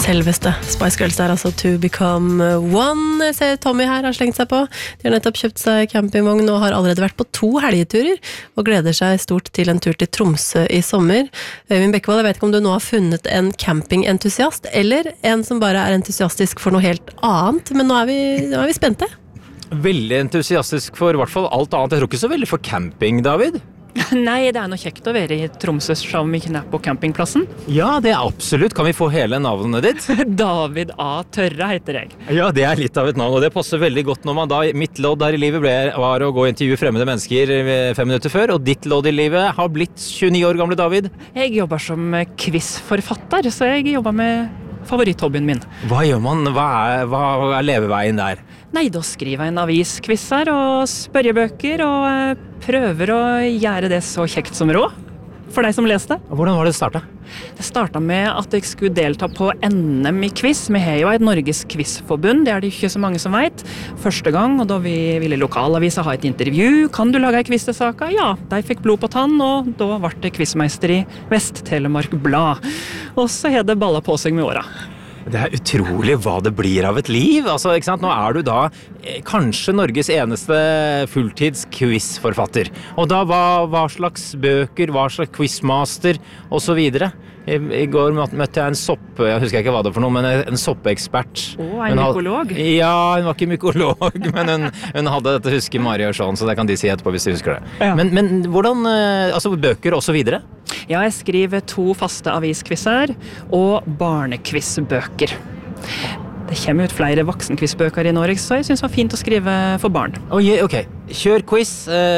Selveste Spice Girls der, altså To Become One. Jeg ser Tommy her har slengt seg på. De har nettopp kjøpt seg campingvogn og har allerede vært på 2 helgeturer, og gleder seg stort til en tur til Tromsø i sommer. Øyvind Bekkevold, jeg vet ikke om du nå har funnet en campingentusiast, eller en som bare er entusiastisk for noe helt annet, men nå er vi spente. Veldig entusiastisk for i hvert fall alt annet. Jeg tror ikke så veldig for camping, David. Nei, det er noe kjekt å være i Tromsø som vi knapp på campingplassen. Ja, det er absolutt. Kan vi få hele navnet ditt? David A. Tørre heter jeg. Ja, det er litt av et navn, og det passer veldig godt når man da, mitt lodd her i livet var å gå og intervjue fremmede mennesker 5 minutter før, og ditt lodd i livet har blitt 29 år gamle David. Jeg jobber som quizforfatter, så jeg jobber med favoritthobbyen min. Hva gjør man? Hva er leveveien der? Nei, da skriver jeg en aviskvisser og spørrebøker og prøver å gjøre det så kjekt som råd for deg som leste. Hvordan var det startet? Det startet med at jeg skulle delta på NM i quiz. Vi har jo et Norges quizforbund, det er det ikke så mange som vet. Første gang, og da vi ville lokalavisa ha et intervju, kan du lage en quiz til saka? Ja, de fikk blod på tann, og da ble det quizmeister i Vest-Telemark Blad. Og så har det ballet på seg med åra. Det er utrolig hva det blir av et liv. Altså, ikke sant? Nå er du da kanskje Norges eneste fulltids quizforfatter. Og da hva slags bøker, hva slags quizmaster og så videre. I går møtte jeg en jeg husker ikke hva det var for noe, men en soppeekspert. En mykolog? Ja, hun var ikke mykolog, men hun hadde dette, husker Mari og sånn, så det kan de si etterpå hvis de husker det. Ja. Men hvordan, altså bøker og så videre? Ja, jeg skriver 2 faste aviskvisser og barnekvissbøker. Det kommer ut flere voksenkvissbøker i Norge, så jeg synes det var fint å skrive for barn. Ok, kjør quiz.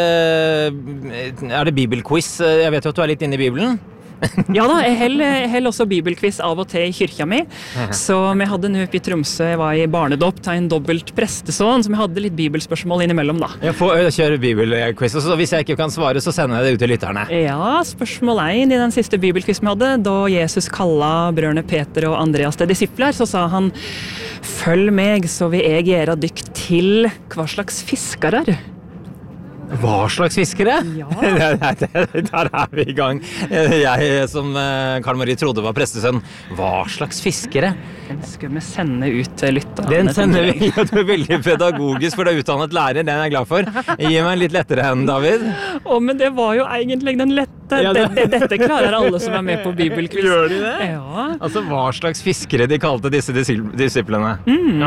Er det bibelquiz? Jeg vet jo at du er litt inne i Bibelen. Ja da, jeg held også bibelquiz av og til i kyrkja mi. Så vi hadde nå oppe i Tromsø, jeg var i barnedopp til en dobbelt prestesån, så vi hadde litt bibelspørsmål innimellom da. Jeg får kjøre bibelquiz, og så hvis jeg ikke kan svare, så sender jeg det ut til lytterne. Ja, spørsmål 1 i den siste bibelquiz vi hadde, da Jesus kallet brødrene Peter og Andreas til disipler, så sa han: «Følg meg, så vil jeg gjøre dykk til hva slags fiskere?» Hva slags fiskere? Ja. Der er vi i gang. Jeg som Karl Marie trodde var prestesønn. Hva slags fiskere? Den skal vi sende ut til lytterne. Den sender vi. Ja, du er veldig pedagogisk, for du er utdannet lærer. Den er jeg glad for. Gi meg en litt lettere enn David. Men det var jo egentlig den lette. Ja, Dette klarer alle som er med på bibelquiz. Gjør de det? Ja. Altså, hva slags fiskere de kalte disse disiplene?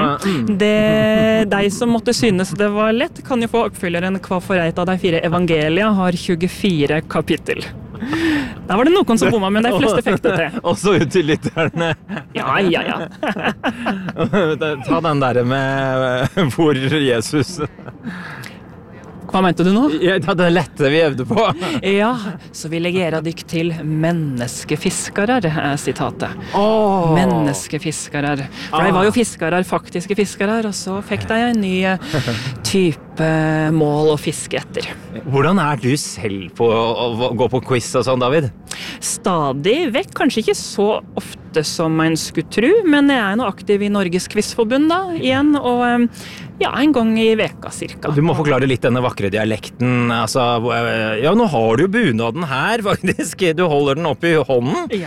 De som måtte synes det var lett, kan jo få oppfølgeren hva for et av de 4 evangelia har 24 kapittel. Da var det noen som bomma, men de fleste fikk det til. Og så ut til lytterne. Ja. Ta den der med hvor Jesus... Hva mente du nå? Ja, det lette vi øvde på. Ja, så vil jeg gjøre dykk til menneskefiskere, er sitatet. Menneskefiskere. For de var jo fiskere, faktiske fiskere, og så fikk de en ny type mål å fiske etter. Hvordan er du selv på å gå på quiz og sånn, David? Stadig vekk, kanskje ikke så ofte som en skulle tro, men jeg er nå aktiv i Norges Quizforbund da, igjen, og ja, en gang i veka cirka. Du må forklare litt denne vakre dialekten, altså, ja, nå har du jo bunaden her, faktisk, du holder den opp i hånden.